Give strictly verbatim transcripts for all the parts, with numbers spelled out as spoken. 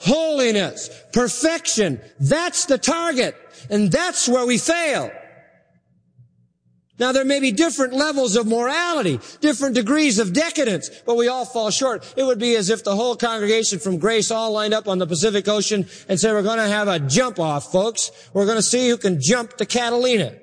holiness, perfection. That's the target. And that's where we fail. Now, there may be different levels of morality, different degrees of decadence, but we all fall short. It would be as if the whole congregation from Grace all lined up on the Pacific Ocean and said, we're going to have a jump off, folks. We're going to see who can jump to Catalina.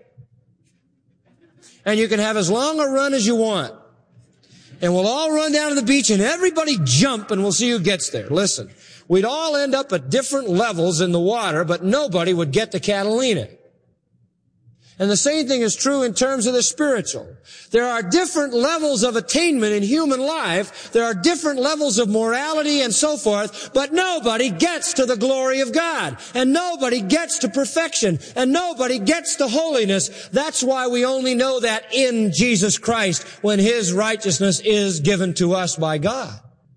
And you can have as long a run as you want. And we'll all run down to the beach and everybody jump and we'll see who gets there. Listen, we'd all end up at different levels in the water, but nobody would get to Catalina. And the same thing is true in terms of the spiritual. There are different levels of attainment in human life. There are different levels of morality and so forth, but nobody gets to the glory of God. And nobody gets to perfection. And nobody gets to holiness. That's why we only know that in Jesus Christ when His righteousness is given to us by God.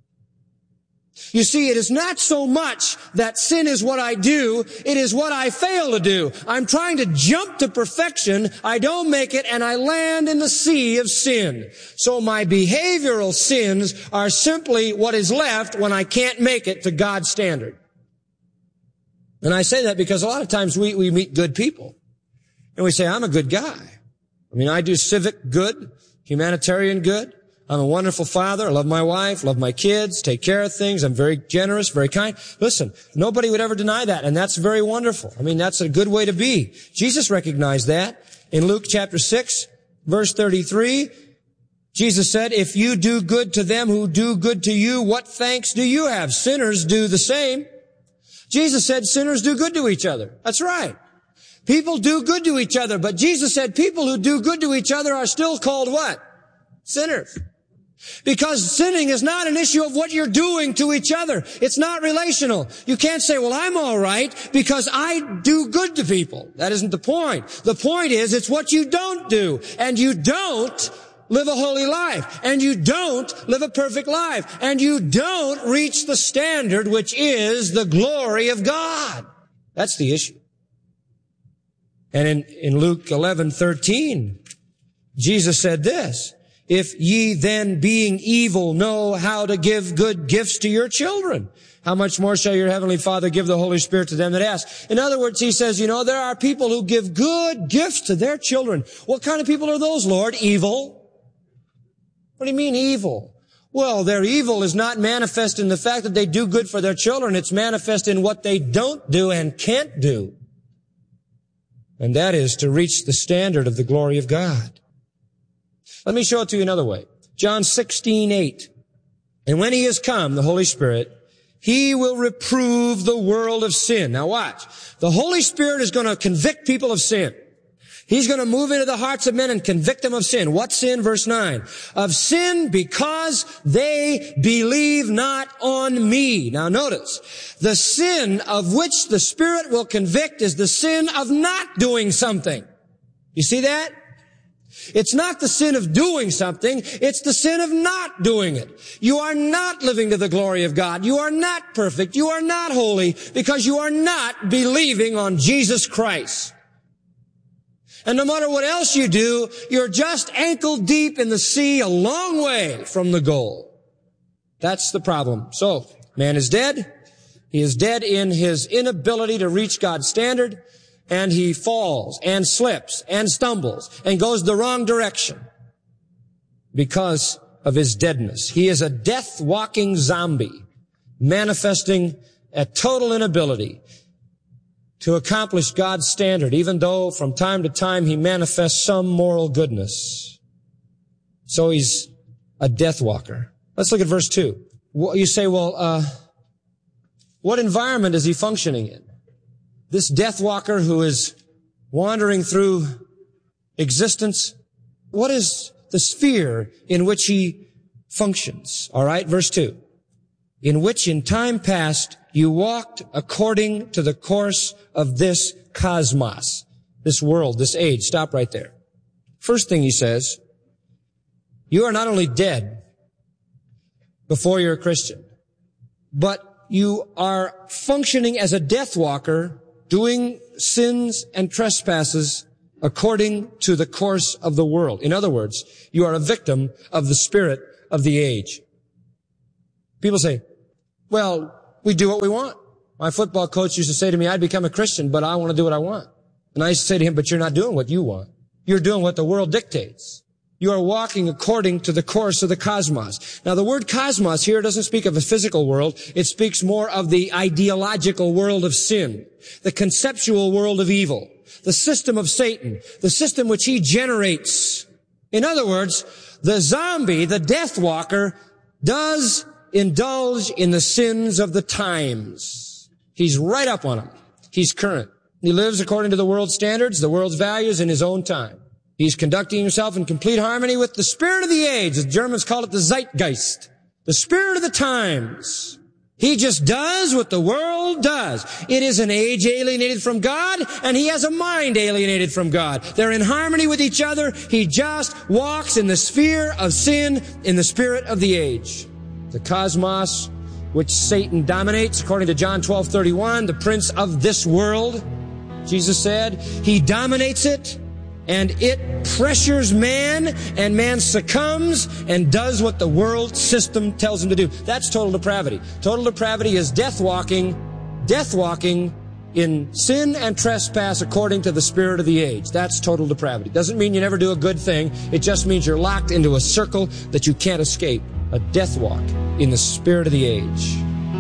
You see, it is not so much that sin is what I do, it is what I fail to do. I'm trying to jump to perfection, I don't make it, and I land in the sea of sin. So my behavioral sins are simply what is left when I can't make it to God's standard. And I say that because a lot of times we, we meet good people, and we say, I'm a good guy. I mean, I do civic good, humanitarian good. I'm a wonderful father. I love my wife, love my kids, take care of things. I'm very generous, very kind. Listen, nobody would ever deny that, and that's very wonderful. I mean, that's a good way to be. Jesus recognized that. In Luke chapter six, verse thirty-three, Jesus said, if you do good to them who do good to you, what thanks do you have? Sinners do the same. Jesus said sinners do good to each other. That's right. People do good to each other, but Jesus said people who do good to each other are still called what? Sinners. Because sinning is not an issue of what you're doing to each other. It's not relational. You can't say, well, I'm all right because I do good to people. That isn't the point. The point is it's what you don't do. And you don't live a holy life. And you don't live a perfect life. And you don't reach the standard which is the glory of God. That's the issue. And in, in Luke eleven thirteen, Jesus said this, if ye then, being evil, know how to give good gifts to your children, how much more shall your heavenly Father give the Holy Spirit to them that ask? In other words, he says, you know, there are people who give good gifts to their children. What kind of people are those, Lord? Evil. What do you mean evil? Well, their evil is not manifest in the fact that they do good for their children. It's manifest in what they don't do and can't do. And that is to reach the standard of the glory of God. Let me show it to you another way. John sixteen eight. And when He is come, the Holy Spirit, He will reprove the world of sin. Now watch. The Holy Spirit is going to convict people of sin. He's going to move into the hearts of men and convict them of sin. What sin? Verse nine. Of sin because they believe not on me. Now notice, the sin of which the Spirit will convict is the sin of not doing something. You see that? It's not the sin of doing something, it's the sin of not doing it. You are not living to the glory of God. You are not perfect. You are not holy because you are not believing on Jesus Christ. And no matter what else you do, you're just ankle deep in the sea a long way from the goal. That's the problem. So, man is dead. He is dead in his inability to reach God's standard. And he falls and slips and stumbles and goes the wrong direction because of his deadness. He is a death-walking zombie manifesting a total inability to accomplish God's standard, even though from time to time he manifests some moral goodness. So he's a death walker. Let's look at verse two. You say, well, uh, what environment is he functioning in? This death walker who is wandering through existence, what is the sphere in which he functions? All right, verse two. In which in time past you walked according to the course of this cosmos, this world, this age. Stop right there. First thing he says, you are not only dead before you're a Christian, but you are functioning as a death walker doing sins and trespasses according to the course of the world. In other words, you are a victim of the spirit of the age. People say, well, we do what we want. My football coach used to say to me, I'd become a Christian, but I want to do what I want. And I used to say to him, but you're not doing what you want. You're doing what the world dictates. You are walking according to the course of the cosmos. Now, the word cosmos here doesn't speak of a physical world. It speaks more of the ideological world of sin, the conceptual world of evil, the system of Satan, the system which he generates. In other words, the zombie, the death walker, does indulge in the sins of the times. He's right up on them. He's current. He lives according to the world's standards, the world's values in his own time. He's conducting himself in complete harmony with the spirit of the age. The Germans call it the Zeitgeist, the spirit of the times. He just does what the world does. It is an age alienated from God, and he has a mind alienated from God. They're in harmony with each other. He just walks in the sphere of sin, in the spirit of the age. The cosmos, which Satan dominates, according to John twelve thirty-one, the prince of this world, Jesus said, he dominates it, and it pressures man, and man succumbs and does what the world system tells him to do. That's total depravity. Total depravity is death walking, death walking in sin and trespass according to the spirit of the age. That's total depravity. Doesn't mean you never do a good thing. It just means you're locked into a circle that you can't escape. A death walk in the spirit of the age.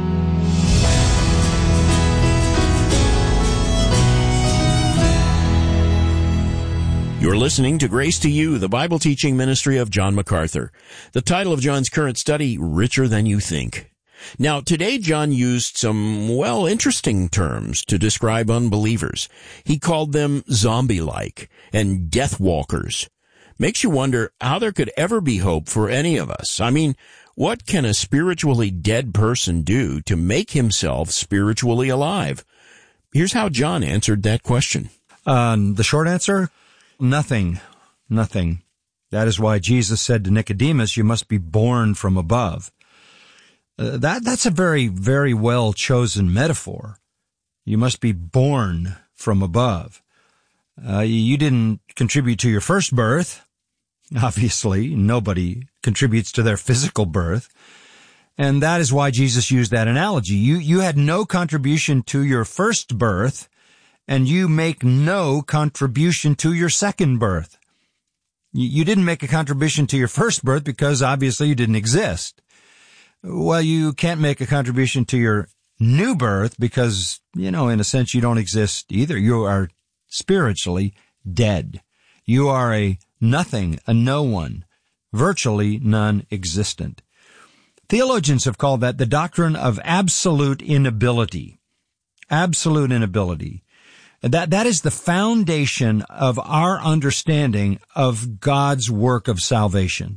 You're listening to Grace to You, the Bible teaching ministry of John MacArthur. The title of John's current study, Richer Than You Think. Now, today John used some, well, interesting terms to describe unbelievers. He called them zombie-like and death walkers. Makes you wonder how there could ever be hope for any of us. I mean, what can a spiritually dead person do to make himself spiritually alive? Here's how John answered that question. Uh, the short answer? Nothing. Nothing. That is why Jesus said to Nicodemus, you must be born from above. Uh, that that's a very, very well chosen metaphor. You must be born from above. Uh, you didn't contribute to your first birth. Obviously, nobody contributes to their physical birth. And that is why Jesus used that analogy. You, you had no contribution to your first birth, and you make no contribution to your second birth. You, you didn't make a contribution to your first birth because obviously you didn't exist. Well, you can't make a contribution to your new birth because, you know, in a sense you don't exist either. You are spiritually dead. You are a nothing, a no one, virtually non-existent. Theologians have called that the doctrine of absolute inability. Absolute inability. That, that is the foundation of our understanding of God's work of salvation.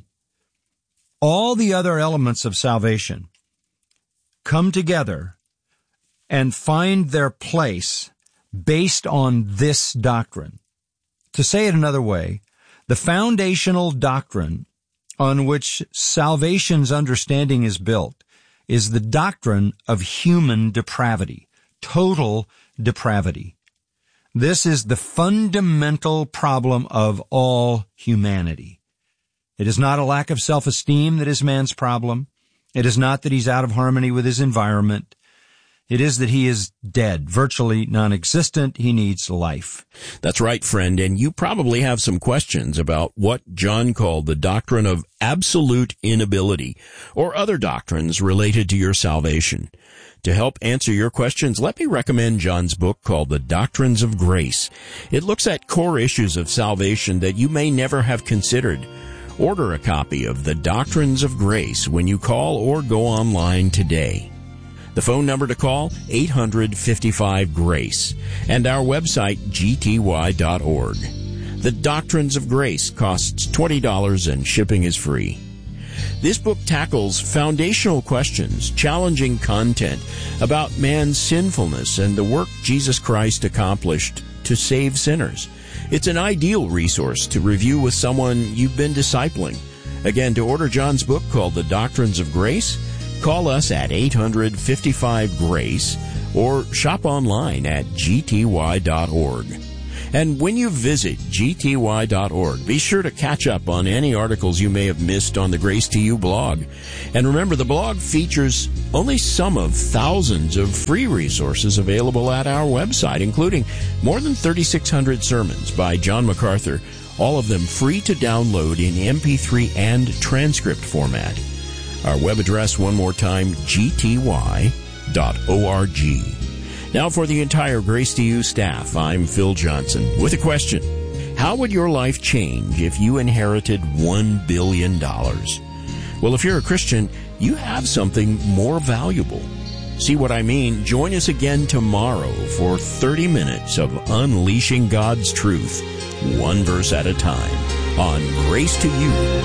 All the other elements of salvation come together and find their place based on this doctrine. To say it another way, the foundational doctrine on which salvation's understanding is built is the doctrine of human depravity, total depravity. This is the fundamental problem of all humanity. It is not a lack of self-esteem that is man's problem. It is not that he's out of harmony with his environment. It is that he is dead, virtually non-existent. He needs life. That's right, friend, and you probably have some questions about what John called the doctrine of absolute inability, or other doctrines related to your salvation. To help answer your questions, let me recommend John's book called The Doctrines of Grace. It looks at core issues of salvation that you may never have considered. Order a copy of The Doctrines of Grace when you call or go online today. The phone number to call, eight hundred, fifty-five, GRACE, and our website, g t y dot org. The Doctrines of Grace costs twenty dollars and shipping is free. This book tackles foundational questions, challenging content about man's sinfulness and the work Jesus Christ accomplished to save sinners. It's an ideal resource to review with someone you've been discipling. Again, to order John's book called The Doctrines of Grace, call us at eight hundred, fifty-five, GRACE or shop online at g t y dot org. And when you visit G T Y dot org, be sure to catch up on any articles you may have missed on the Grace to You blog. And remember, the blog features only some of thousands of free resources available at our website, including more than thirty-six hundred sermons by John MacArthur, all of them free to download in M P three and transcript format. Our web address, one more time, G T Y dot org. Now for the entire Grace to You staff, I'm Phil Johnson with a question. How would your life change if you inherited one billion dollars? Well, if you're a Christian, you have something more valuable. See what I mean? Join us again tomorrow for thirty minutes of unleashing God's truth, one verse at a time, on Grace to You.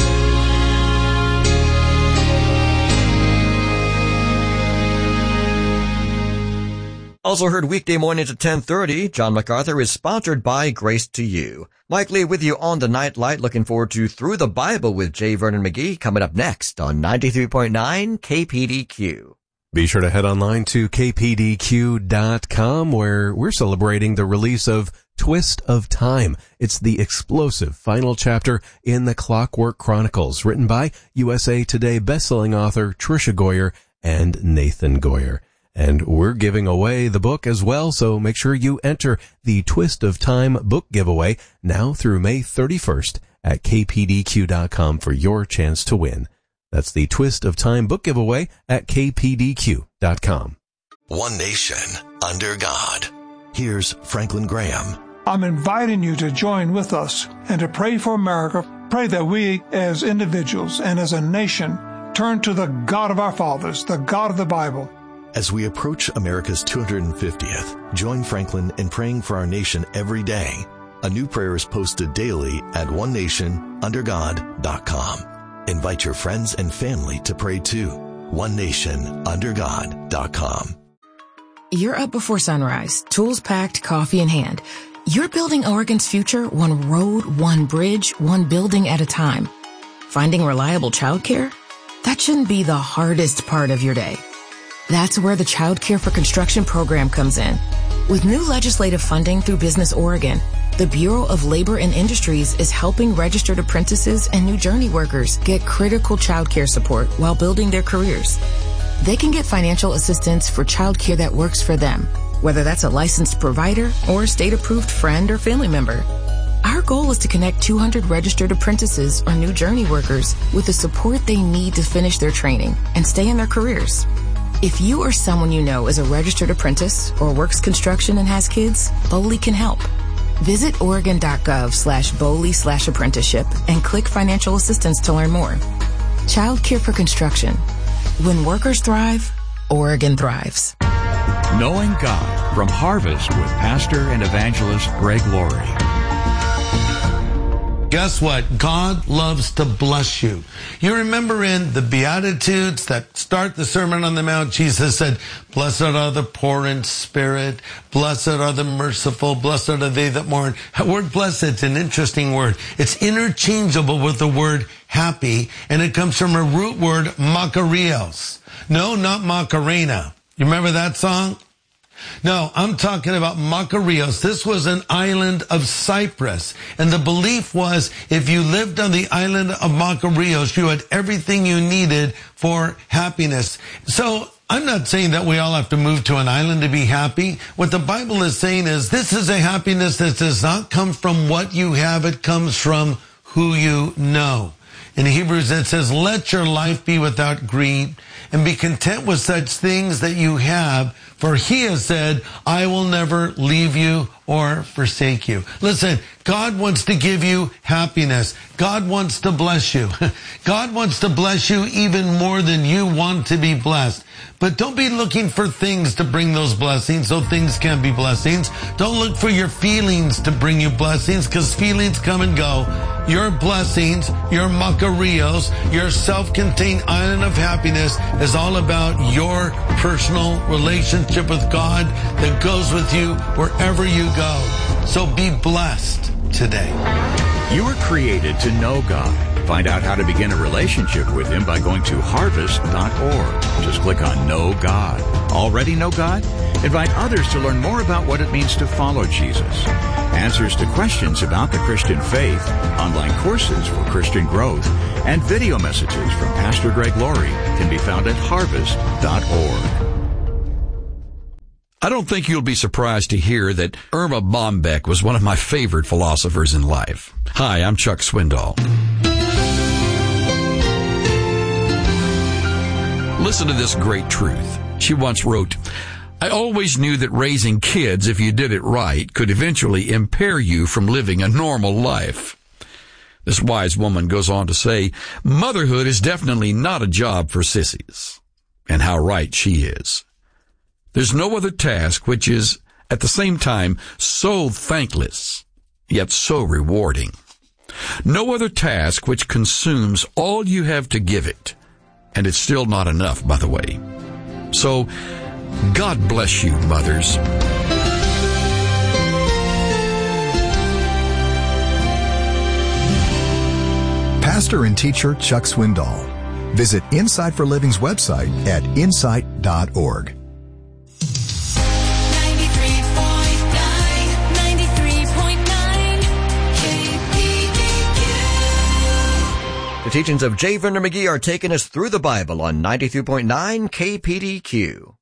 Also heard weekday mornings at ten thirty, John MacArthur is sponsored by Grace to You. Mike Lee with you on the Nightlight. Looking forward to Through the Bible with J. Vernon McGee coming up next on ninety-three point nine K P D Q. Be sure to head online to K P D Q dot com where we're celebrating the release of Twist of Time. It's the explosive final chapter in the Clockwork Chronicles, written by U S A Today bestselling author Tricia Goyer and Nathan Goyer. And we're giving away the book as well, so make sure you enter the Twist of Time book giveaway now through May thirty-first at K P D Q dot com for your chance to win. That's the Twist of Time book giveaway at K P D Q dot com. One nation under God. Here's Franklin Graham. I'm inviting you to join with us and to pray for America. Pray that we as individuals and as a nation turn to the God of our fathers, the God of the Bible. As we approach America's two hundred fiftieth, join Franklin in praying for our nation every day. A new prayer is posted daily at one nation under God dot com. Invite your friends and family to pray too. one nation under God dot com. You're up before sunrise, tools packed, coffee in hand. You're building Oregon's future one road, one bridge, one building at a time. Finding reliable childcare? That shouldn't be the hardest part of your day. That's where the Child Care for Construction program comes in. With new legislative funding through Business Oregon, the Bureau of Labor and Industries is helping registered apprentices and new journey workers get critical child care support while building their careers. They can get financial assistance for child care that works for them, whether that's a licensed provider or a state-approved friend or family member. Our goal is to connect two hundred registered apprentices or new journey workers with the support they need to finish their training and stay in their careers. If you or someone you know is a registered apprentice or works construction and has kids, BOLI can help. Visit Oregon.gov slash BOLI slash apprenticeship and click financial assistance to learn more. Child Care for Construction. When workers thrive, Oregon thrives. Knowing God from Harvest with Pastor and Evangelist Greg Laurie. Guess what? God loves to bless you. You remember in the Beatitudes that start the Sermon on the Mount, Jesus said, blessed are the poor in spirit, blessed are the merciful, blessed are they that mourn. That word blessed, it's an interesting word. It's interchangeable with the word happy, and it comes from a root word, makarios. No, not Macarena. You remember that song? No, I'm talking about Makarios. This was an island of Cyprus. And the belief was if you lived on the island of Makarios, you had everything you needed for happiness. So I'm not saying that we all have to move to an island to be happy. What the Bible is saying is this is a happiness that does not come from what you have. It comes from who you know. In Hebrews it says, let your life be without greed and be content with such things that you have. For he has said, I will never leave you or forsake you. Listen, God wants to give you happiness. God wants to bless you. God wants to bless you even more than you want to be blessed. But don't be looking for things to bring those blessings, so things can be blessings. Don't look for your feelings to bring you blessings, because feelings come and go. Your blessings, your makarios, your self-contained island of happiness is all about your personal relationship with God that goes with you wherever you go. So be blessed today. You were created to know God. Find out how to begin a relationship with Him by going to harvest dot org. Just click on Know God. Already know God? Invite others to learn more about what it means to follow Jesus. Answers to questions about the Christian faith, online courses for Christian growth, and video messages from Pastor Greg Laurie can be found at harvest dot org. I don't think you'll be surprised to hear that Erma Bombeck was one of my favorite philosophers in life. Hi, I'm Chuck Swindoll. Listen to this great truth. She once wrote, I always knew that raising kids, if you did it right, could eventually impair you from living a normal life. This wise woman goes on to say, motherhood is definitely not a job for sissies. And how right she is. There's no other task which is, at the same time, so thankless, yet so rewarding. No other task which consumes all you have to give it, and it's still not enough, by the way. So, God bless you, mothers. Pastor and teacher Chuck Swindoll. Visit Insight for Living's website at insight dot org. The teachings of J. Vernon McGee are taking us through the Bible on ninety-three point nine K P D Q.